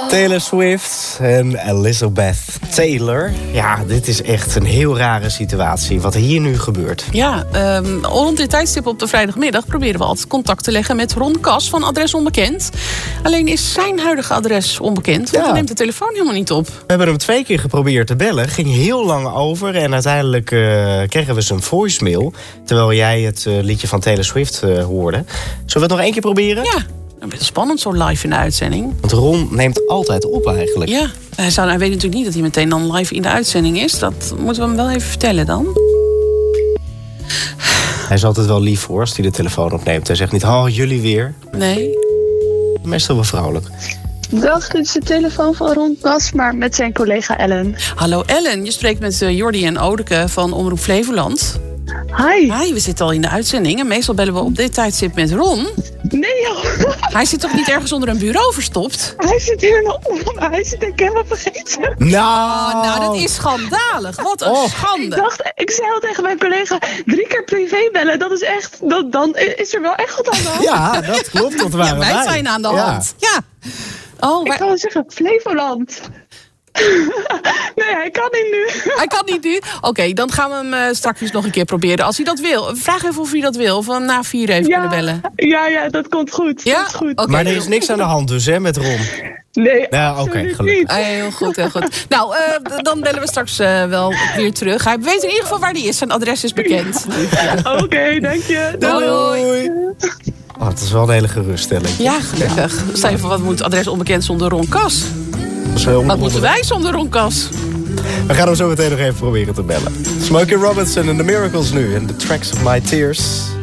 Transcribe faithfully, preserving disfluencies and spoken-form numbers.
Taylor Swift en Elizabeth Taylor. Ja, dit is echt een heel rare situatie, wat hier nu gebeurt. Ja, um, rond dit tijdstip op de vrijdagmiddag proberen we altijd contact te leggen met Ron Kas van Adres Onbekend. Alleen is zijn huidige adres onbekend, want ja. hij neemt de telefoon helemaal niet op. We hebben hem twee keer geprobeerd te bellen, ging heel lang over en uiteindelijk uh, kregen we zijn voicemail, terwijl jij het uh, liedje van Taylor Swift uh, hoorde. Zullen we het nog één keer proberen? Ja. Best spannend, zo live in de uitzending. Want Ron neemt altijd op eigenlijk. Ja, hij, zou, hij weet natuurlijk niet dat hij meteen dan live in de uitzending is. Dat moeten we hem wel even vertellen dan. Hij is altijd wel lief voor als hij de telefoon opneemt. Hij zegt niet, oh, jullie weer. Nee. Meestal wel vrolijk. Dag, dit is de telefoon van Ron Kas, maar met zijn collega Ellen. Hallo Ellen, je spreekt met uh, Jordi en Odeke van Omroep Flevoland. Hi. Hi, we zitten al in de uitzending en meestal bellen we op dit tijdstip met Ron. Nee joh. Hij zit toch niet ergens onder een bureau verstopt? Hij zit hier nog onder. Hij zit denk ik helemaal vergeten. Nou. Oh, nou, dat is schandalig. Wat een oh. schande. Ik dacht, ik zei al tegen mijn collega, drie keer privé bellen, dat is echt, dat, dan is er wel echt wat aan de hand. Ja, dat klopt. Dat waren ja, wij wij zijn aan de hand. Ja. ja. Oh, ik maar... kan wel zeggen, Flevoland. Nee, hij kan niet nu. Hij kan niet nu? Oké, okay, dan gaan we hem uh, straks nog een keer proberen. Als hij dat wil. Vraag even of hij dat wil. Of we na vier even ja, kunnen bellen. Ja, ja, dat komt goed. Ja? Dat goed. Okay. Maar er is niks aan de hand dus, hè, met Ron? Nee, ja, oké, okay, gelukkig. Ah, heel goed, heel goed. Nou, uh, dan bellen we straks uh, wel weer terug. Hij weet in ieder geval waar hij is. Zijn adres is bekend. Ja. Oké, okay, dank je. Doei. Doei. Oh, het is wel een hele geruststelling. Ja, gelukkig. Ja. Stel je voor, wat moet adres onbekend zonder Ron Kas? Wat moeten wij zonder Ron Kas? We gaan hem zo meteen nog even proberen te bellen. Smokey Robinson en The Miracles nu. En The Tracks of My Tears.